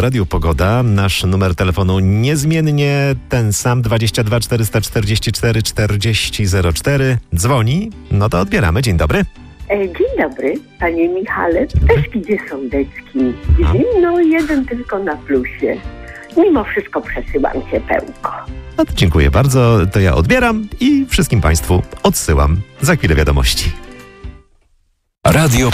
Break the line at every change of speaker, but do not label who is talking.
Radiu Pogoda. Nasz numer telefonu niezmiennie ten sam, 22 444 4004. Dzwoni, no to odbieramy. Dzień dobry.
Dzień dobry, panie Michale. Też gdzie sądecki? Zimno, jeden tylko na plusie. Mimo wszystko przesyłam ciepełko.
No to dziękuję bardzo, to ja odbieram i wszystkim Państwu odsyłam za chwilę wiadomości.
Radio